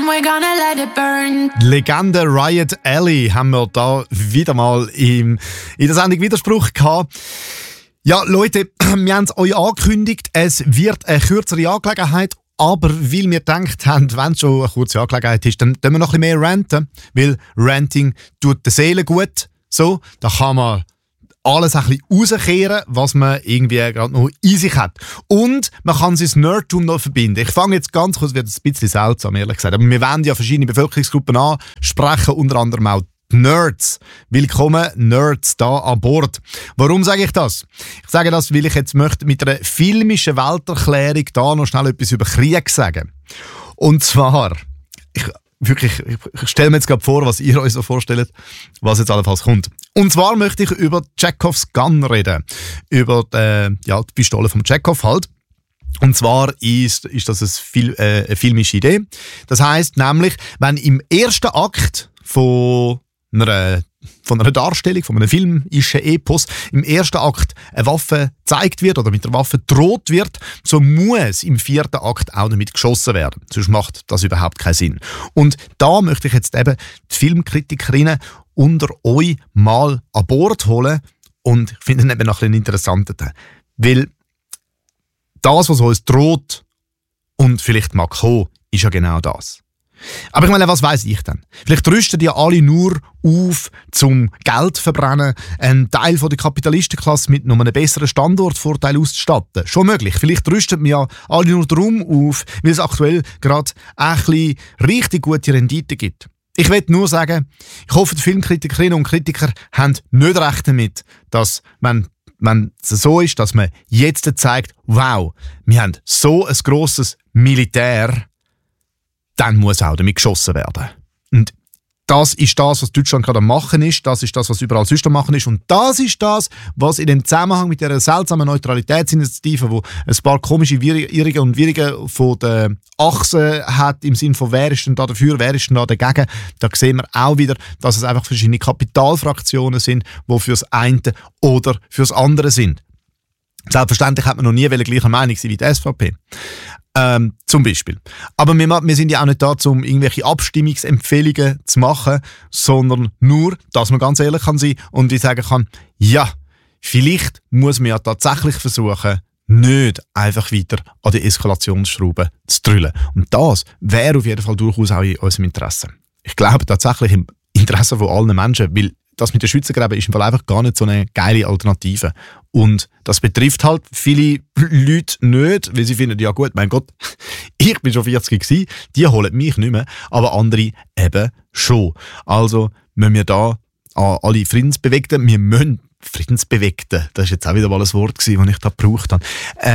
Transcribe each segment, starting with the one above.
we're gonna let it burn. Legende Riot Alley haben wir da wieder mal in der Sendung Widerspruch gehabt. Ja, Leute, wir haben es euch angekündigt, es wird eine kürzere Angelegenheit, aber weil wir gedacht haben, wenn es schon eine kurze Angelegenheit ist, dann tun wir noch ein bisschen mehr ranten, weil Ranting tut der Seele gut. So, da kann man alles ein bisschen rauskehren, was man irgendwie gerade noch in sich hat. Und man kann sein Nerdtum noch verbinden. Ich fange jetzt ganz kurz, wird ein bisschen seltsam, ehrlich gesagt, aber wir wollen ja verschiedene Bevölkerungsgruppen ansprechen, unter anderem auch die Nerds. Willkommen, Nerds, da an Bord. Warum sage ich das? Ich sage das, weil ich jetzt möchte mit einer filmischen Welterklärung da noch schnell etwas über Krieg sagen. Und zwar, ich stelle mir jetzt gerade vor, was ihr euch so vorstellt, was jetzt allenfalls kommt. Und zwar möchte ich über Chekhovs Gun reden. Über die Pistole von Chekhov halt. Und zwar ist das eine filmische Idee. Das heisst nämlich, wenn im ersten Akt von einer Darstellung, von einem filmischen Epos, im ersten Akt eine Waffe gezeigt wird oder mit der Waffe droht wird, so muss im vierten Akt auch damit geschossen werden. Sonst macht das überhaupt keinen Sinn. Und da möchte ich jetzt eben die Filmkritikerinnen unter euch mal an Bord holen und ich finde es eben noch ein interessanter. Weil das, was uns droht und vielleicht mag kommen, ist ja genau das. Aber ich meine, was weiss ich denn? Vielleicht rüsten die alle nur auf, zum Geld zu verbrennen, einen Teil von der Kapitalistenklasse mit noch einem besseren Standortvorteil auszustatten. Schon möglich. Vielleicht rüsten wir ja alle nur darum auf, weil es aktuell gerade ein bisschen richtig gute Rendite gibt. Ich will nur sagen, ich hoffe, die Filmkritikerinnen und Kritiker haben nicht recht damit, dass wenn es so ist, dass man jetzt zeigt, wow, wir haben so ein grosses Militär, dann muss auch damit geschossen werden. Und das ist das, was Deutschland gerade am Machen ist. Das ist das, was überall sonst am Machen ist. Und das ist das, was in dem Zusammenhang mit dieser seltsamen Neutralitätsinitiative, wo ein paar komische Irrige und Wirrige von der Achse hat, im Sinne von wer ist denn da dafür, wer ist denn da dagegen, da sehen wir auch wieder, dass es einfach verschiedene Kapitalfraktionen sind, die für das eine oder für das andere sind. Selbstverständlich hat man noch nie gleicher Meinung sein wie die SVP. Zum Beispiel. Aber wir sind ja auch nicht da, um irgendwelche Abstimmungsempfehlungen zu machen, sondern nur, dass man ganz ehrlich kann sein und ich sagen kann, ja, vielleicht muss man ja tatsächlich versuchen, nicht einfach weiter an die Eskalationsschraube zu drüllen. Und das wäre auf jeden Fall durchaus auch in unserem Interesse. Ich glaube tatsächlich im Interesse von allen Menschen, weil das mit den Schützengräben ist im Fall einfach gar nicht so eine geile Alternative. Und das betrifft halt viele Leute nicht, weil sie finden, ja gut, mein Gott, ich bin schon 40 gewesen, die holen mich nicht mehr, aber andere eben schon. Also müssen wir da an alle Friedensbewegten, Friedensbewegten, das ist jetzt auch wieder mal ein Wort gewesen, das ich da gebraucht habe,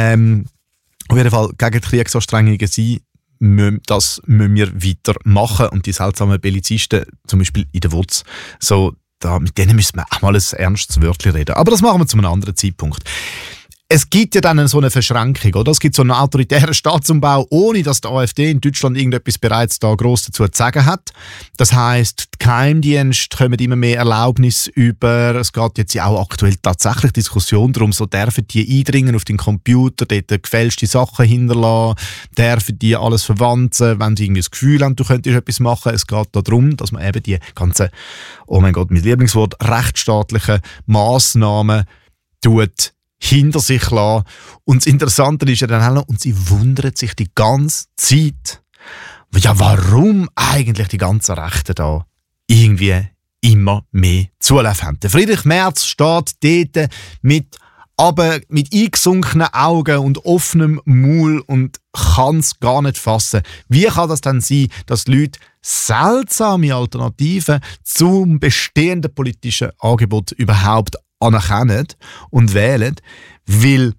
auf jeden Fall gegen die Kriegsanstrengungen sein, das müssen wir weitermachen und die seltsamen Bellizisten, zum Beispiel in der WUZ, so, mit denen müssen wir auch mal ein ernstes Wörtchen reden. Aber das machen wir zu einem anderen Zeitpunkt. Es gibt ja dann so eine Verschränkung, oder? Es gibt so einen autoritären Staatsumbau, ohne dass die AfD in Deutschland irgendetwas bereits da gross dazu zu sagen hat. Das heisst, die Geheimdienste kommen immer mehr Erlaubnis über. Es geht jetzt ja auch aktuell tatsächlich Diskussion darum, so dürfen die eindringen auf den Computer, dort gefälschte Sachen hinterlassen, dürfen die alles verwandeln, wenn sie irgendwie das Gefühl haben, du könntest etwas machen. Es geht darum, dass man eben die ganzen, oh mein Gott, mein Lieblingswort, rechtsstaatlichen Massnahmen hinter sich lassen. Und das Interessante ist ja dann auch noch, und sie wundern sich die ganze Zeit, ja, warum eigentlich die ganzen Rechten da irgendwie immer mehr Zulauf haben. Der Friedrich Merz steht dort mit eingesunkenen Augen und offenem Maul und kann es gar nicht fassen. Wie kann das dann sein, dass die Leute seltsame Alternativen zum bestehenden politischen Angebot überhaupt anerkennen und wählen, weil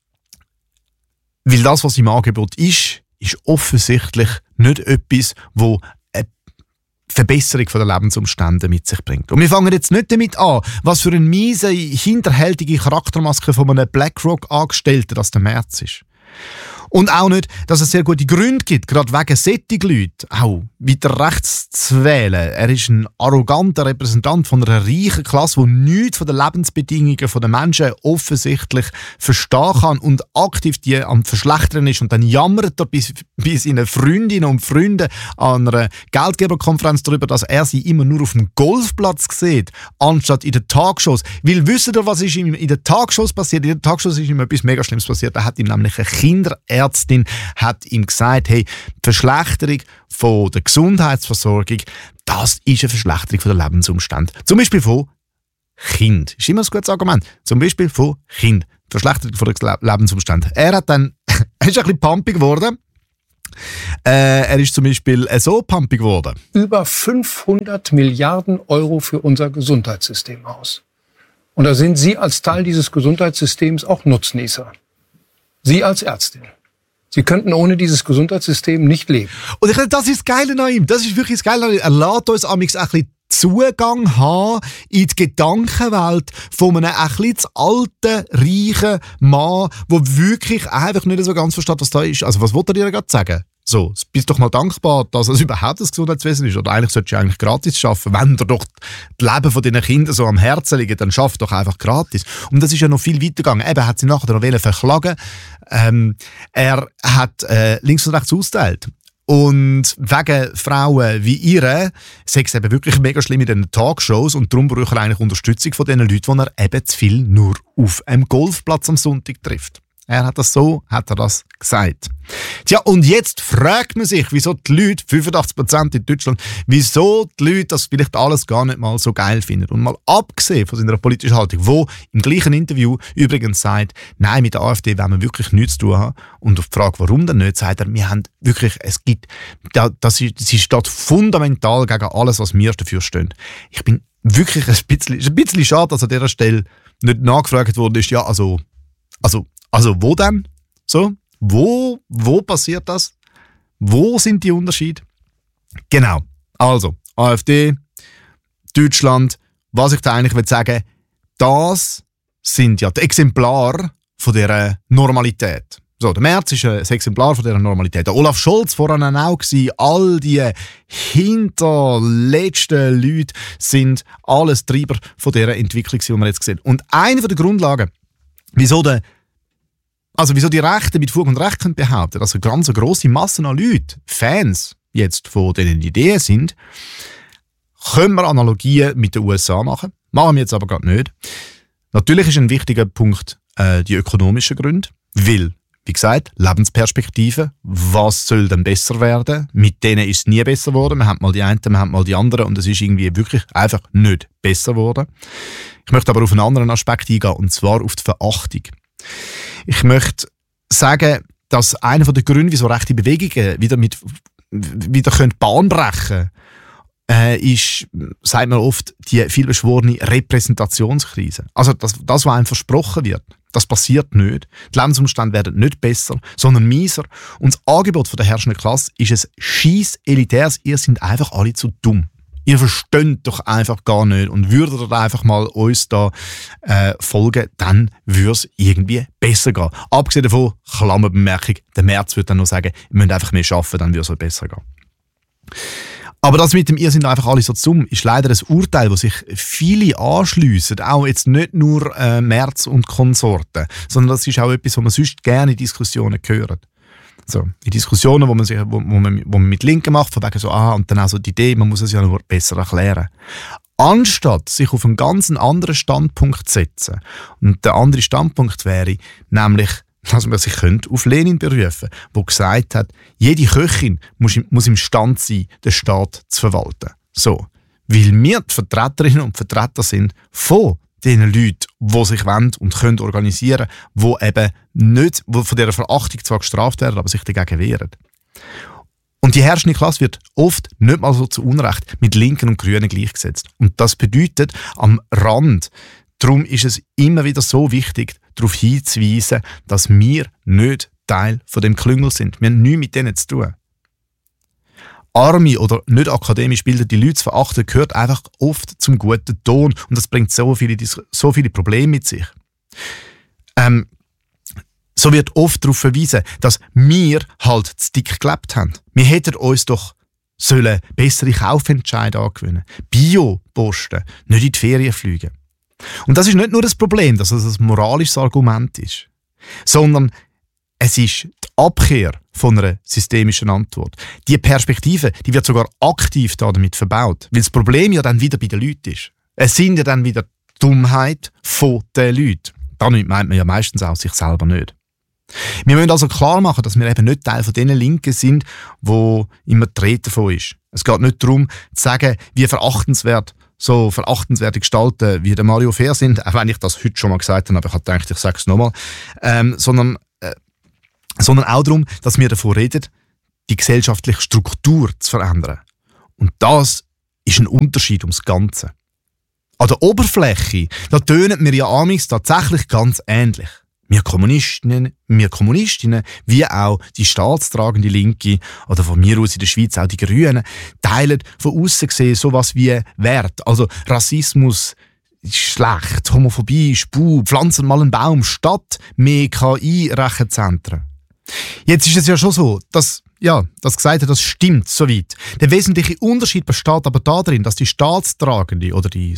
das, was im Angebot ist offensichtlich nicht etwas, wo eine Verbesserung der Lebensumstände mit sich bringt. Und wir fangen jetzt nicht damit an, was für eine miese, hinterhältige Charaktermaske von einem BlackRock-Angestellten das der Merz ist. Und auch nicht, dass es sehr gute Gründe gibt, gerade wegen solchen Leuten auch weiter rechts zu wählen. Er ist ein arroganter Repräsentant von einer reichen Klasse, die nichts von den Lebensbedingungen der Menschen offensichtlich verstehen kann und aktiv die am Verschlechtern ist. Und dann jammert er bis seine Freundinnen und Freunde an einer Geldgeberkonferenz darüber, dass er sie immer nur auf dem Golfplatz sieht, anstatt in den Talkshows. Weil wisst ihr, was ist ihm in den Talkshows passiert? In den Talkshows ist ihm etwas mega Schlimmes passiert. Er hat ihm nämlich eine Kinderärztin hat ihm gesagt, hey, die Verschlechterung von der Gesundheitsversorgung, das ist eine Verschlechterung von der Lebensumstände. Zum Beispiel von Kind. Ist immer ein gutes Argument. Zum Beispiel von Kind. Verschlechterung von der Lebensumstände. Er ist ein bisschen pumpig geworden. Er ist zum Beispiel so pumpig geworden. Über 500 Milliarden Euro für unser Gesundheitssystem aus. Und da sind Sie als Teil dieses Gesundheitssystems auch Nutznießer. Sie als Ärztin. Sie könnten ohne dieses Gesundheitssystem nicht leben. Und ich finde, das ist das Geile an ihm. Das ist wirklich das Geile an ihm. Er lässt uns amigs ein bisschen Zugang haben in die Gedankenwelt von einem ein bisschen zu alten, reichen Mann, der wirklich einfach nicht so ganz versteht, was da ist. Also was wollte er dir gerade sagen? So, bist doch mal dankbar, dass es überhaupt das Gesundheitswesen ist. Oder eigentlich solltest du eigentlich gratis arbeiten. Wenn dir doch das Leben von deinen Kindern so am Herzen liegt, dann schaff doch einfach gratis. Und das ist ja noch viel weiter gegangen. Eben, er hat sie nachher noch verklagen. Er hat links und rechts ausgeteilt. Und wegen Frauen wie ihre, sagt es eben wirklich mega schlimm in den Talkshows und darum braucht er eigentlich Unterstützung von den Leuten, die er eben zu viel nur auf einem Golfplatz am Sonntag trifft. Er hat das gesagt. Tja, und jetzt fragt man sich, wieso die Leute, 85% in Deutschland, wieso die Leute das vielleicht alles gar nicht mal so geil finden. Und mal abgesehen von seiner politischen Haltung, wo im gleichen Interview übrigens sagt, nein, mit der AfD wollen wir wirklich nichts zu tun haben. Und auf die Frage, warum denn nicht, sagt er, wir haben wirklich, sie steht fundamental gegen alles, was wir dafür stehen. Ich bin wirklich ein bisschen schade, dass an dieser Stelle nicht nachgefragt worden ist, ja, also, wo denn? So, wo passiert das? Wo sind die Unterschiede? Genau. Also, AfD, Deutschland, was ich da eigentlich sagen will, das sind ja die Exemplare von dieser Normalität. So, der Merz ist ein Exemplar von dieser Normalität. Der Olaf Scholz voran auch gewesen. All die hinterletzten Leute sind alles Treiber von dieser Entwicklung, die wir jetzt sehen. Und eine der Grundlagen, wieso die Rechten mit Fug und Recht können behaupten, dass eine ganz grosse Masse an Leuten, Fans jetzt von diesen Ideen sind, können wir Analogien mit den USA machen. Machen wir jetzt aber gerade nicht. Natürlich ist ein wichtiger Punkt die ökonomischen Gründe, weil, wie gesagt, Lebensperspektive, was soll denn besser werden? Mit denen ist es nie besser geworden. Wir haben mal die einen, wir haben mal die anderen und es ist irgendwie wirklich einfach nicht besser geworden. Ich möchte aber auf einen anderen Aspekt eingehen, und zwar auf die Verachtung. Ich möchte sagen, dass einer der Gründe, wieso rechte Bewegungen wieder Bahn brechen können, ist, sagt man oft, die vielbeschworene Repräsentationskrise. Also das, was einem versprochen wird, das passiert nicht. Die Lebensumstände werden nicht besser, sondern mieser. Und das Angebot der herrschenden Klasse ist ein scheiss elitäres, ihr seid einfach alle zu dumm. Ihr versteht doch einfach gar nicht und würdet ihr einfach mal uns da folgen, dann würde es irgendwie besser gehen. Abgesehen davon, Klammerbemerkung, der Merz würde dann noch sagen, ihr müsst einfach mehr arbeiten, dann würde es besser gehen. Aber das mit dem «Ihr sind einfach alle so dumm» ist leider ein Urteil, wo sich viele anschliessen, auch jetzt nicht nur Merz und Konsorten, sondern das ist auch etwas, was man sonst gerne in Diskussionen hört. So, in Diskussionen, wo man mit Linken macht, von wegen so, und dann auch so die Idee, man muss es ja nur besser erklären. Anstatt sich auf einen ganz anderen Standpunkt zu setzen, und der andere Standpunkt wäre nämlich, dass man sich auf Lenin berufen könnte, der gesagt hat, jede Köchin muss imstande sein, den Staat zu verwalten. So, weil wir die Vertreterinnen und Vertreter sind von den Leuten, die sich wollen und können organisieren, die eben nicht, die von dieser Verachtung zwar gestraft werden, aber sich dagegen wehren. Und die herrschende Klasse wird oft nicht mal so zu Unrecht mit Linken und Grünen gleichgesetzt. Und das bedeutet am Rand, darum ist es immer wieder so wichtig, darauf hinzuweisen, dass wir nicht Teil von dem Klüngel sind. Wir haben nichts mit denen zu tun. Arme oder nicht akademisch bildete Leute zu verachten, gehört einfach oft zum guten Ton. Und das bringt so viele Probleme mit sich. So wird oft darauf verwiesen, dass wir halt zu dick gelebt haben. Wir hätten uns doch bessere Kaufentscheide angewöhnen. Bio-Posten, nicht in die Ferien fliegen. Und das ist nicht nur das Problem, dass es ein moralisches Argument ist, sondern es ist die Abkehr von einer systemischen Antwort. Die Perspektive, die wird sogar aktiv damit verbaut, weil das Problem ja dann wieder bei den Leuten ist. Es sind ja dann wieder die Dummheit von den Leuten. Damit meint man ja meistens auch sich selber nicht. Wir müssen also klar machen, dass wir eben nicht Teil von den Linken sind, wo immer die Rede davon ist. Es geht nicht darum, zu sagen, wie so verachtenswerte Gestalten wie der Mario Fehr sind, auch wenn ich das heute schon mal gesagt habe, aber ich habe gedacht, ich sage es nochmal, sondern auch darum, dass wir davon reden, die gesellschaftliche Struktur zu verändern. Und das ist ein Unterschied ums Ganze. An der Oberfläche, da tönen wir ja amigs tatsächlich ganz ähnlich. Wir Kommunistinnen, wie auch die staatstragende Linke oder von mir aus in der Schweiz auch die Grünen, teilen von aussen gesehen sowas wie Wert. Also Rassismus ist schlecht, Homophobie ist pflanzen mal einen Baum statt mehr KI-Rechenzentren. Jetzt ist es ja schon so, dass das Gesagte, das stimmt soweit. Der wesentliche Unterschied besteht aber darin, dass die Staatstragende oder die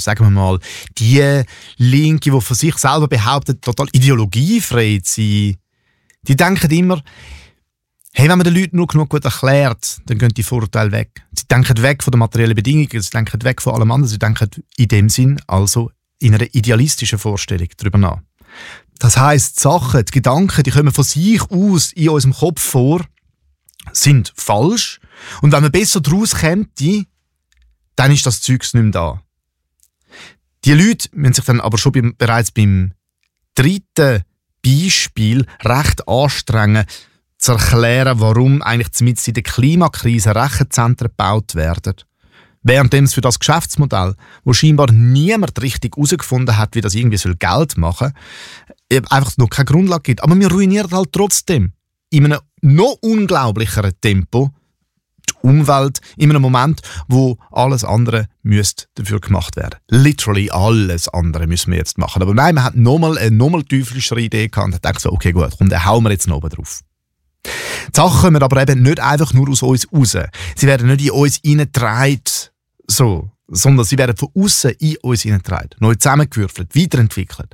Linke, die von sich selber behauptet, total ideologiefrei zu sein, die denken immer, hey, wenn man den Leuten nur genug gut erklärt, dann gehen die Vorurteile weg. Sie denken weg von den materiellen Bedingungen, sie denken weg von allem anderen, sie denken in dem Sinn also in einer idealistischen Vorstellung darüber nach. Das heisst, die Sachen, die Gedanken, die kommen von sich aus in unserem Kopf vor, sind falsch. Und wenn man besser daraus kommt, dann ist das Zeugs nicht mehr da. Die Leute müssen sich dann aber schon bereits beim dritten Beispiel recht anstrengen, zu erklären, warum eigentlich mitten in der Klimakrise Rechenzentren gebaut werden. Währenddem es für das Geschäftsmodell, wo scheinbar niemand richtig herausgefunden hat, wie das irgendwie Geld machen soll, einfach noch keine Grundlage gibt. Aber wir ruinieren halt trotzdem in einem noch unglaublicheren Tempo die Umwelt, in einem Moment, wo alles andere müsste dafür gemacht werden. Literally alles andere müssen wir jetzt machen. Aber nein, man hat nochmal eine teuflischere Idee gehabt und hat gedacht so, okay gut, komm, dann hauen wir jetzt noch oben drauf. Die Sachen kommen aber eben nicht einfach nur aus uns raus. Sie werden nicht in uns hineingetragen, sondern sie werden von außen in uns hineingetragen, neu zusammengewürfelt, weiterentwickelt.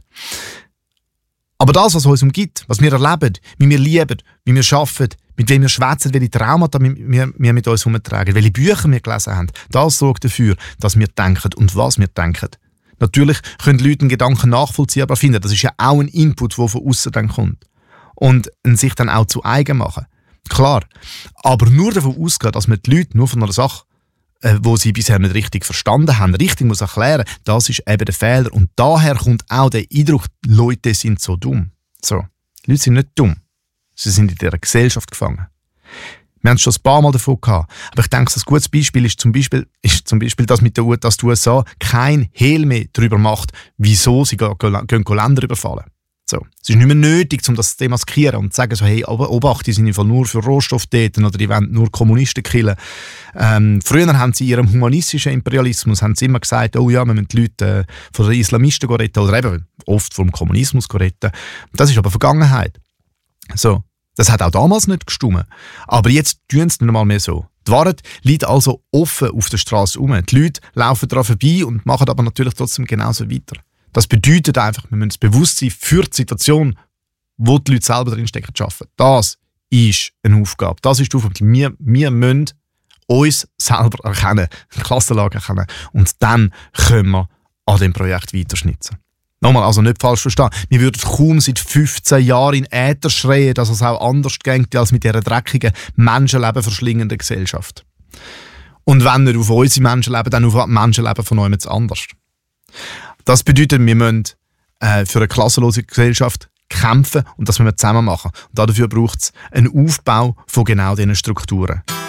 Aber das, was uns umgibt, was wir erleben, wie wir lieben, wie wir arbeiten, mit wem wir schwätzen, welche Traumata wir mit uns herumtragen, welche Bücher wir gelesen haben, das sorgt dafür, dass wir denken und was wir denken. Natürlich können Leute einen Gedanken nachvollziehbar finden. Das ist ja auch ein Input, der von außen dann kommt. Und sich dann auch zu eigen machen. Klar. Aber nur davon ausgehen, dass man die Leute nur von einer Sache, wo sie bisher nicht richtig verstanden haben, richtig muss erklären, das ist eben der Fehler. Und daher kommt auch der Eindruck, die Leute sind so dumm. So. Die Leute sind nicht dumm. Sie sind in dieser Gesellschaft gefangen. Wir haben es schon ein paar Mal davon gehabt. Aber ich denke, ein gutes Beispiel ist zum Beispiel das mit der dass die USA kein Hehl mehr darüber macht, wieso sie gehen Länder überfallen. So. Es ist nicht mehr nötig, um das zu demaskieren und zu sagen, so, hey, Obacht, die sind im Fall nur für Rohstofftäten oder die wollen nur Kommunisten killen. Früher haben sie in ihrem humanistischen Imperialismus haben sie immer gesagt, oh ja, wir müssen die Leute von den Islamisten retten oder eben oft vom Kommunismus retten. Das ist aber Vergangenheit. So. Das hat auch damals nicht gestimmt. Aber jetzt tun sie nicht einmal mehr so. Die Wahrheit liegt also offen auf der Straße rum. Die Leute laufen daran vorbei und machen aber natürlich trotzdem genauso weiter. Das bedeutet einfach, wir müssen das Bewusstsein für die Situation, wo die Leute selber drinstecken, schaffen. Das ist eine Aufgabe. Das ist die Aufgabe. Wir müssen uns selber erkennen, die Klassenlage erkennen. Und dann können wir an dem Projekt weiterschnitzen. Nochmal, also nicht falsch verstehen. Wir würden kaum seit 15 Jahren in Äther schreien, dass es auch anders geht als mit dieser dreckigen, Menschenleben verschlingenden Gesellschaft. Und wenn nicht auf unsere Menschenleben, dann auf Menschenleben von jemand anders. Das bedeutet, wir müssen für eine klassenlose Gesellschaft kämpfen und das müssen wir zusammen machen. Und dafür braucht es einen Aufbau von genau diesen Strukturen.